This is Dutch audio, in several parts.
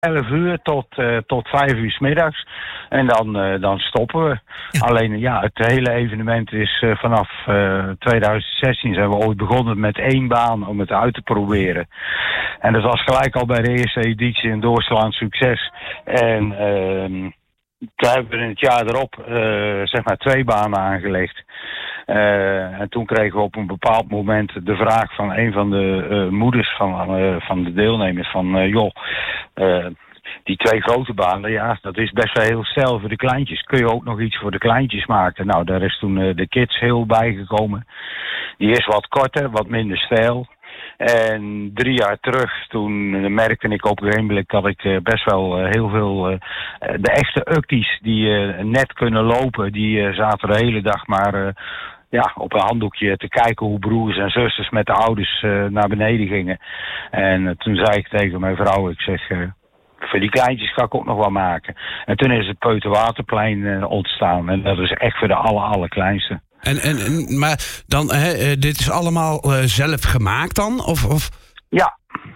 11 uur tot 5 uur 's middags. En dan stoppen we. Ja. Alleen het hele evenement is vanaf 2016 zijn we ooit begonnen met 1 baan om het uit te proberen. En dat was gelijk al bij de eerste editie een doorslaand succes. En toen hebben we in het jaar erop 2 banen aangelegd. En toen kregen we op een bepaald moment de vraag van een van de moeders van de deelnemers van die 2 grote banen, dat is best wel heel stijl voor de kleintjes. Kun je ook nog iets voor de kleintjes maken? Nou, daar is toen de Kids Hill bijgekomen. Die is wat korter, wat minder stijl. En 3 jaar terug, toen merkte ik op een gegeven moment dat ik best wel heel veel... de echte ukkies die net kunnen lopen, die zaten de hele dag maar... op een handdoekje te kijken hoe broers en zusters met de ouders naar beneden gingen. En toen zei ik tegen mijn vrouw, ik zeg... voor die kleintjes ga ik ook nog wel maken. En toen is het Peuterwaterplein ontstaan. En dat is echt voor de allerkleinste. Maar dan, dit is allemaal zelf gemaakt dan? Of? Ja.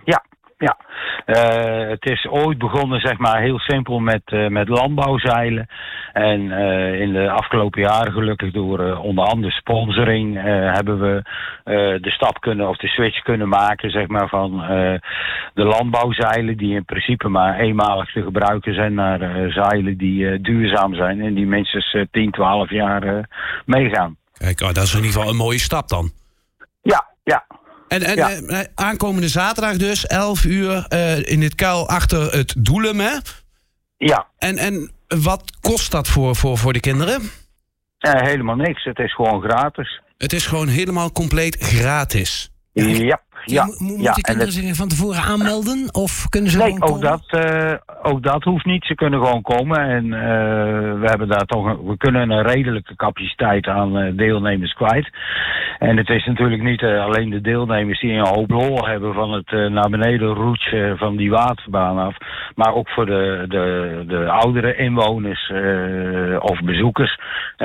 Het is ooit begonnen, zeg maar, heel simpel met landbouwzeilen. En in de afgelopen jaren, gelukkig door onder andere sponsoring, hebben we de stap of de switch kunnen maken, zeg maar, van de landbouwzeilen, die in principe maar eenmalig te gebruiken zijn, naar zeilen die duurzaam zijn en die minstens 10, 12 jaar meegaan. Kijk, dat is in ieder geval een mooie stap dan. Ja. En aankomende zaterdag dus, 11 uur in het kuil achter het Doelum, hè? Ja. En wat kost dat voor de kinderen? Helemaal niks, het is gewoon gratis. Het is gewoon helemaal compleet gratis? Ja. Moeten kinderen zich van tevoren aanmelden? Of kunnen ze gewoon komen? Ook dat hoeft niet. Ze kunnen gewoon komen. En we kunnen een redelijke capaciteit aan deelnemers kwijt. En het is natuurlijk niet alleen de deelnemers die een hoop lol hebben van het naar beneden roetsen van die waterbaan af. Maar ook voor de oudere inwoners of bezoekers.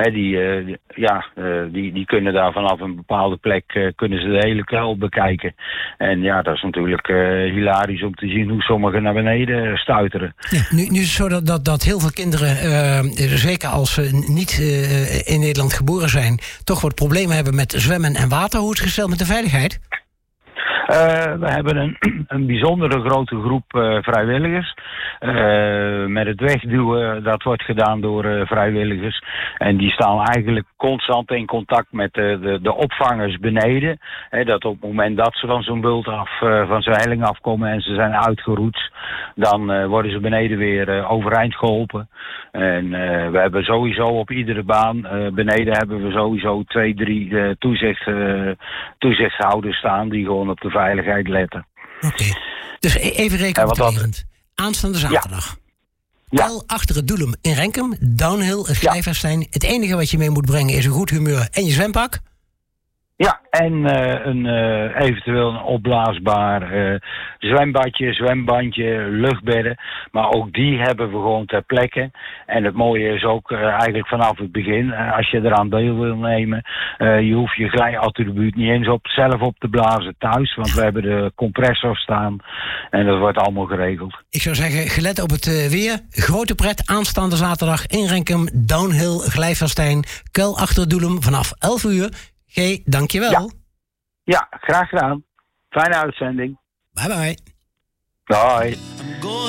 Die kunnen daar vanaf een bepaalde plek kunnen ze de hele kuil bekijken. En dat is natuurlijk hilarisch om te zien hoe sommigen naar beneden stuiteren. Ja, nu is het zo dat heel veel kinderen, zeker als ze niet in Nederland geboren zijn, toch wat problemen hebben met zwemmen en water. Hoe is het gesteld met de veiligheid? We hebben een bijzondere grote groep vrijwilligers. Met het wegduwen, dat wordt gedaan door vrijwilligers. En die staan eigenlijk constant in contact met de opvangers beneden. Dat op het moment dat ze van zo'n bult van zo'n helling afkomen en ze zijn uitgeroetst, dan worden ze beneden weer overeind geholpen. En we hebben sowieso op iedere baan, beneden hebben we sowieso 2, 3 toezichthouders staan die gewoon op de veiligheid letten. Oké. Dus even recapituleren. Aanstaande zaterdag. Kuil achter het Doelum in Renkum. Downhill, het Glijverstein. Het enige wat je mee moet brengen is een goed humeur en je zwempak. Ja, en eventueel een opblaasbaar zwembadje, zwembandje, luchtbedden. Maar ook die hebben we gewoon ter plekke. En het mooie is ook eigenlijk vanaf het begin, als je eraan deel wil nemen, je hoeft je glijattribuut niet eens zelf op te blazen thuis. Want we hebben de compressor staan en dat wordt allemaal geregeld. Ik zou zeggen, gelet op het weer, grote pret aanstaande zaterdag in Renkum, Downhill, Glijverstein, Kuil achter het Doelum vanaf 11 uur. G, dankjewel. Ja, graag gedaan. Fijne uitzending. Bye bye. Bye.